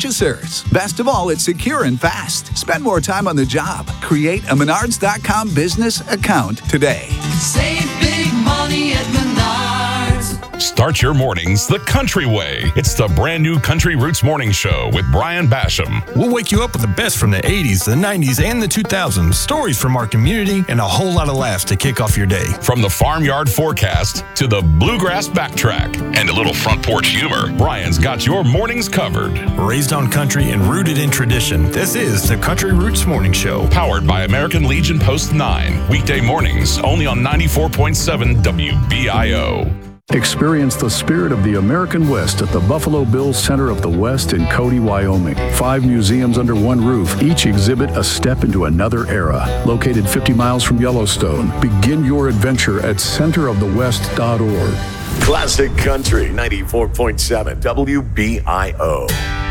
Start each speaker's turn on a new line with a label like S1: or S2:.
S1: purchasers. Best of all, it's secure and fast. Spend more time on the job. Create a Menards.com business account today.
S2: Save big money at Menards.
S3: Start your mornings the country way. It's the brand new Country Roots Morning Show with Brian Basham.
S4: We'll wake you up with the best from the 80s, the 90s, and the 2000s. Stories from our community and a whole lot of laughs to kick off your day.
S3: From the farmyard forecast to the bluegrass backtrack and a little front porch humor, Brian's got your mornings covered.
S4: Raised on country and rooted in tradition, this is the Country Roots Morning Show.
S3: Powered by American Legion Post 9. Weekday mornings only on 94.7 WBIO.
S5: Experience the spirit of the American West at the Buffalo Bills Center of the West in Cody, Wyoming. 5 museums under one roof, each exhibit a step into another era. Located 50 miles from Yellowstone, begin your adventure at centerofthewest.org.
S6: Classic Country 94.7 WBIO.